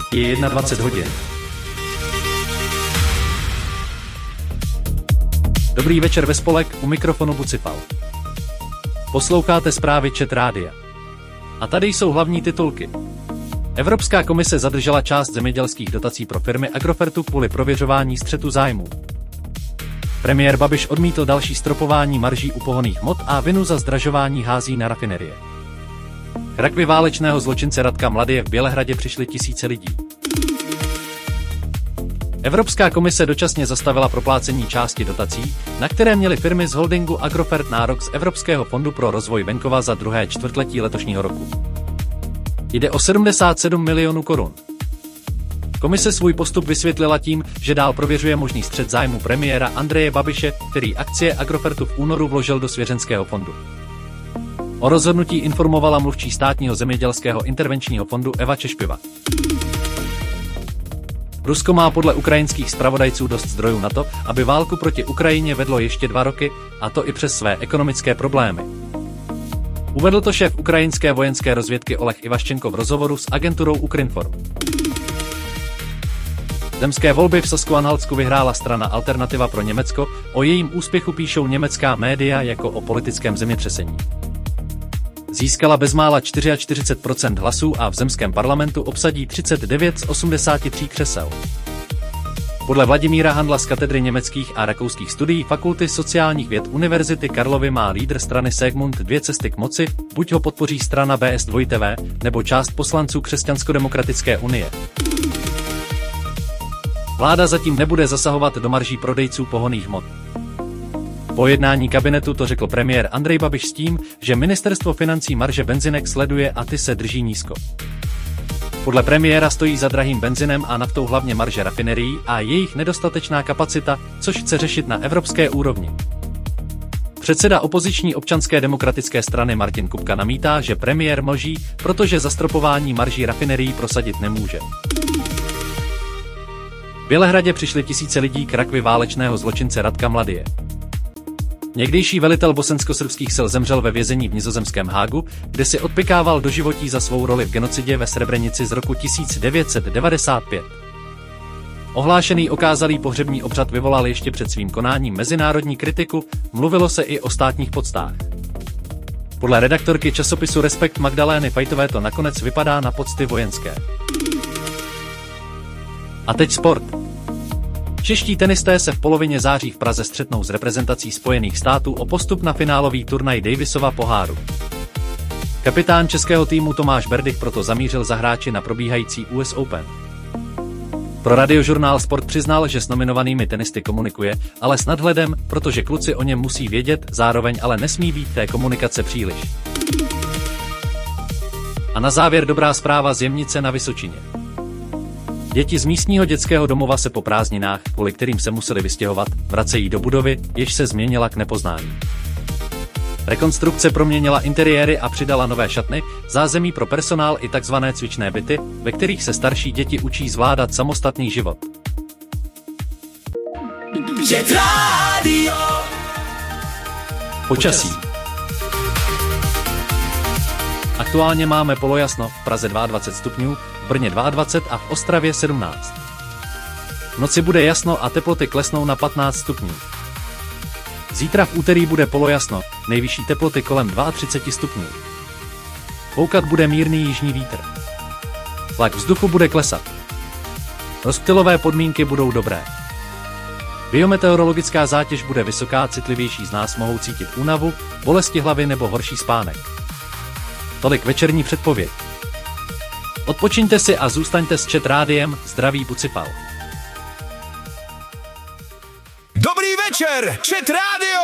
Je 21 hodin. Dobrý večer ve spolek, u mikrofonu Bucipal. Posloucháte zprávy Čet rádia. A tady jsou hlavní titulky. Evropská komise zadržela část zemědělských dotací pro firmy Agrofertu kvůli prověřování střetu zájmů. Premiér Babiš odmítl další stropování marží u pohonných hmot a vinu za zdražování hází na rafinerie. K rakvi válečného zločince Radka Mladyje v Bělehradě přišly tisíce lidí. Evropská komise dočasně zastavila proplácení části dotací, na které měly firmy z holdingu Agrofert nárok z Evropského fondu pro rozvoj venkova za druhé čtvrtletí letošního roku. Jde o 77 milionů korun. Komise svůj postup vysvětlila tím, že dál prověřuje možný střet zájmu premiéra Andreje Babiše, který akcie Agrofertu v únoru vložil do svěřenského fondu. O rozhodnutí informovala mluvčí státního zemědělského intervenčního fondu Eva Češpiva. Rusko má podle ukrajinských zpravodajců dost zdrojů na to, aby válku proti Ukrajině vedlo ještě 2 roky, a to i přes své ekonomické problémy. Uvedl to šéf ukrajinské vojenské rozvědky Oleh Ivaščenko v rozhovoru s agenturou Ukrinform. Zemské volby v Sasku-Anhaltsku vyhrála strana Alternativa pro Německo, o jejím úspěchu píšou německá média jako o politickém zemětřesení. Získala bezmála 44% hlasů a v zemském parlamentu obsadí 39 z 83 křesel. Podle Vladimíra Handla z katedry německých a rakouských studií Fakulty sociálních věd Univerzity Karlovy má lídr strany Segmund 2 cesty k moci, buď ho podpoří strana BS2TV, nebo část poslanců Křesťansko-demokratické unie. Vláda zatím nebude zasahovat do marží prodejců pohonných hmot. Po jednání kabinetu to řekl premiér Andrej Babiš s tím, že ministerstvo financí marže benzinek sleduje a ty se drží nízko. Podle premiéra stojí za drahým benzinem a naftou hlavně marže rafinerií a jejich nedostatečná kapacita, což chce řešit na evropské úrovni. Předseda opoziční Občanské demokratické strany Martin Kupka namítá, že premiér mlží, protože zastropování marží rafinerií prosadit nemůže. V Bělehradě přišly tisíce lidí k rakvi válečného zločince Radka Mladyje. Někdejší velitel bosensko-srbských sil zemřel ve vězení v nizozemském Hágu, kde si odpykával doživotí za svou roli v genocidě ve Srebrenici z roku 1995. Ohlášený okázalý pohřební obřad vyvolal ještě před svým konáním mezinárodní kritiku, mluvilo se i o státních poctách. Podle redaktorky časopisu Respekt Magdalény Fajtové to nakonec vypadá na pocty vojenské. A teď sport. Čeští tenisté se v polovině září v Praze střetnou s reprezentací Spojených států o postup na finálový turnaj Davisova poháru. Kapitán českého týmu Tomáš Berdych proto zamířil za hráči na probíhající US Open. Pro radiožurnál Sport přiznal, že s nominovanými tenisty komunikuje, ale s nadhledem, protože kluci o něm musí vědět, zároveň ale nesmí být té komunikace příliš. A na závěr dobrá zpráva z Jemnice na Vysočině. Děti z místního dětského domova se po prázdninách, kvůli kterým se museli vystěhovat, vracejí do budovy, jež se změnila k nepoznání. Rekonstrukce proměnila interiéry a přidala nové šatny, zázemí pro personál i tzv. Cvičné byty, ve kterých se starší děti učí zvládat samostatný život. Počasí. Aktuálně máme polojasno, v Praze 22 stupňů, v Brně 22 a v Ostravě 17. V noci bude jasno a teploty klesnou na 15 stupňů. Zítra v úterý bude polojasno, nejvyšší teploty kolem 32 stupňů. Foukat bude mírný jižní vítr. Tlak vzduchu bude klesat. Rozptylové podmínky budou dobré. Biometeorologická zátěž bude vysoká, citlivější z nás mohou cítit únavu, bolesti hlavy nebo horší spánek. Tolik večerní předpověď. Odpočiňte si a zůstaňte s Čet rádiem, zdraví Bucipal. Dobrý večer, Čet rádio!